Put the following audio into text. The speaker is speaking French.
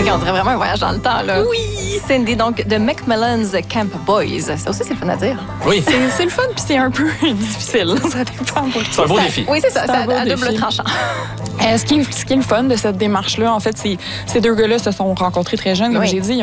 On dirait vraiment un voyage dans le temps, là. Oui! Cindy, donc, de Macmillan's Camp Boys. Ça aussi, c'est le fun à dire. Oui. C'est le fun, puis c'est un peu difficile. Ça dépend pour C'est un beau défi. Oui, c'est ça. C'est un C'est beau à double défi. tranchant. Ce qui est le fun de cette démarche-là, en fait, ces deux gars-là se sont rencontrés très jeunes, comme Oui. j'ai dit.